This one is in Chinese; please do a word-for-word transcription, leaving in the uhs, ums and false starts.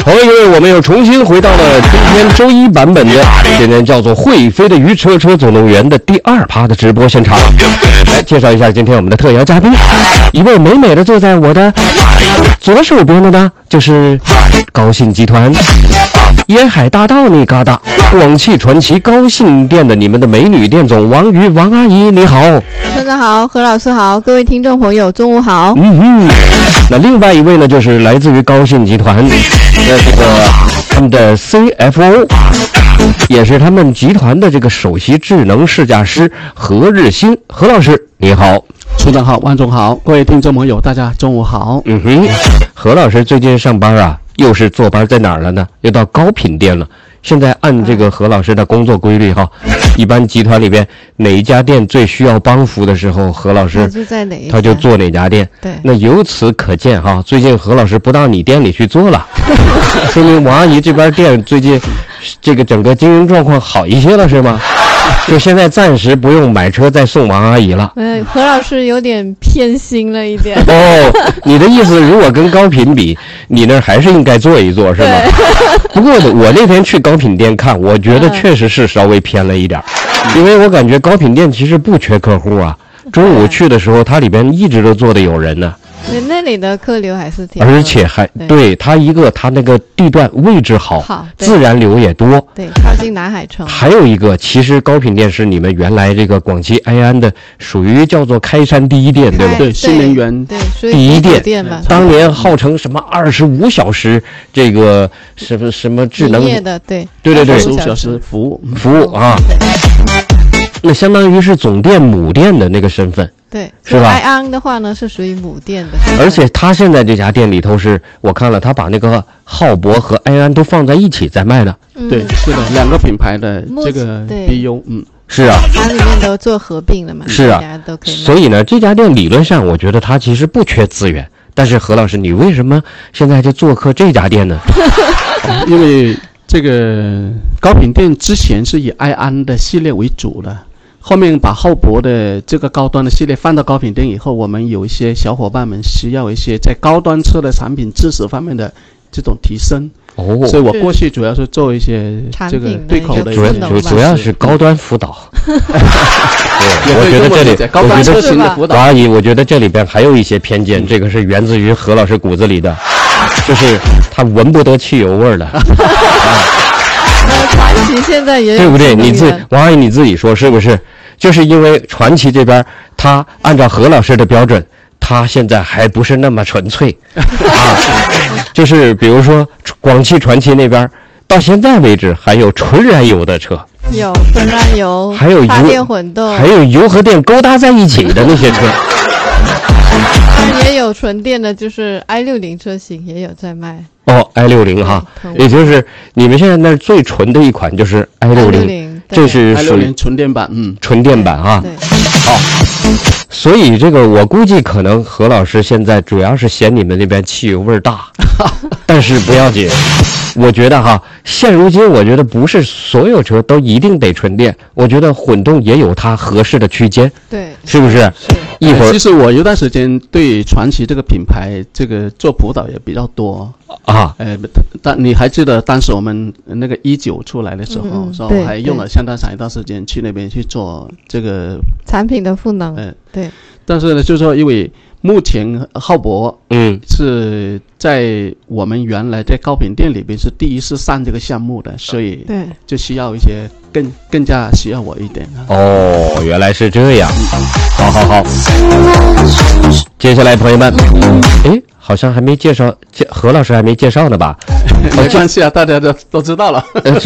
好，各位，我们又重新回到了今天周一版本的，今天叫做会飞的鱼车车总动员的第二趴的直播现场。来介绍一下今天我们的特邀嘉宾，一位美美的坐在我的左手边的呢，就是高信集团沿海大道那嘎达广汽传祺高信店的你们的美女店总王瑜王阿姨，你好。 大家好，何老师好，各位听众朋友中午好。 嗯哼，那另外一位呢，就是来自于高信集团的这个他们的 C F O， 也是他们集团的这个首席智能试驾师何日新。何老师你好。 处长好，万总好，各位听众朋友大家中午好。 嗯哼，何老师最近上班啊，又是坐班在哪儿了呢？又到高品店了。现在按这个何老师的工作规律哈，一般集团里边哪一家店最需要帮扶的时候，何老师就在哪一家他就做哪家店。 对， 那由此可见哈，最近何老师不到你店里去做了，说明王阿姨这边店最近这个整个经营状况好一些了，是吗？就现在暂时不用买车再送王阿姨了。 嗯，何老师有点偏心了一点。 哦，你的意思如果跟高品比，你那还是应该做一做，是吗？不过我那天去高品店看，我觉得确实是稍微偏了一点，因为我感觉高品店其实不缺客户啊。中午去的时候，它里边一直都坐的有人呢。 对，那里的客流还是挺， 而且还对它一个它那个地段位置好， 好自然流也多， 对，靠近南海城。 还有一个，其实高品店是你们原来这个广汽埃安的，属于叫做开山第一店，对吧？ 对，新能源对第一店， 店吧， 当年号称什么二十五小时这个什么什么智能营业的，对对对对， 二十五小时服务服务啊。那相当于是总店母店的那个身份， 对， 是吧？ 埃安的话呢是属于母店的， 而且他现在这家店里头是我看了，他把那个浩博和埃安都放在一起在卖呢。 嗯、 对，是的，两个品牌的这个 B U， 嗯， 是啊， 它里面都做合并了嘛， 是啊， 都可以。 所以呢，这家店理论上我觉得它其实不缺资源，但是何老师，你为什么现在就做客这家店呢？ 因为这个高品店之前是以埃安的系列为主的。后面把浩博的这个高端的系列放到高品店以后，我们有一些小伙伴们需要一些在高端车的产品知识方面的这种提升， 哦， 所以我过去主要是做一些这个对口的， 主要主主要是高端辅导。我觉得这里， 高端车型的辅导。 王阿姨，我觉得这里边还有一些偏见，这个是源自于何老师骨子里的，就是他闻不得汽油味儿的。 传祺现在也有， 对不对？你自王阿姨你自己说是不是？就是因为传祺这边，他按照何老师的标准，他现在还不是那么纯粹啊。就是比如说广汽传祺那边，到现在为止还有纯燃油的车， 有纯燃油， 还有插电混动， 还有油和电勾搭在一起的那些车。 也有纯电的，就是 i 六零 车型也有在卖。 哦 ，i 六零 哈，也就是你们现在那最纯的一款就是 i 六零，这是属于纯电版，嗯， 纯电版啊。 对， 好，所以这个我估计可能何老师现在主要是嫌你们那边汽油味大，但是不要紧。我觉得哈，现如今我觉得不是所有车都一定得纯电，我觉得混动也有它合适的区间， 对， 是不是？ 是。 一会儿， 其实我有段时间对传祺这个品牌这个做辅导也比较多啊。 呃，但你还记得当时我们那个一九出来的时候， 嗯、 是吧？我还用了相当长一段时间去那边去做这个产品的赋能。 嗯、呃， 对。 但是呢，就是说，因为目前浩博嗯是在我们原来在高品店里边是第一次上这个项目的，所以对就需要一些更更加需要我一点。 哦，原来是这样。好好好，接下来朋友们，哎，好像还没介绍，何老师还没介绍呢吧？ 没关系啊，大家都都知道了。